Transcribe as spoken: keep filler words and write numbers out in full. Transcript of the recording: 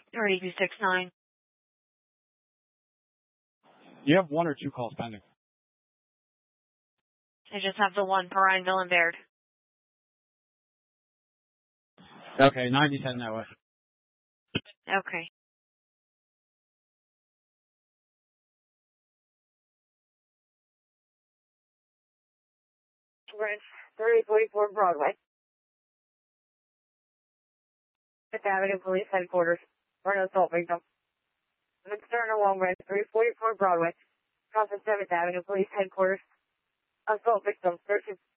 three two six nine. You have one or two calls pending. I just have the one, Prineville and Baird. Okay, ninety ten that way. Okay. Bridge, three forty-four Broadway. Fifth Avenue Police Headquarters. For an assault victim. Mister Long Bridge, three forty-four Broadway. Crossing seventh Avenue Police Headquarters. Assault victim, searching